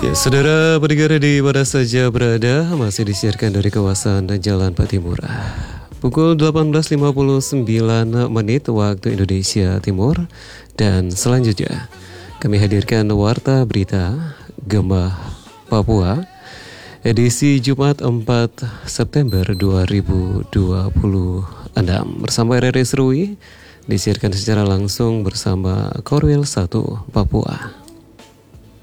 Ya, saudara pendengar di mana saja berada, masih disiarkan dari kawasan Jalan Patimura. Pukul 18.59 menit waktu Indonesia Timur. Dan selanjutnya kami hadirkan Warta Berita Gema Papua edisi Jumat 4 September 2026 bersama RRI Serui, disiarkan secara langsung bersama Korwil 1 Papua.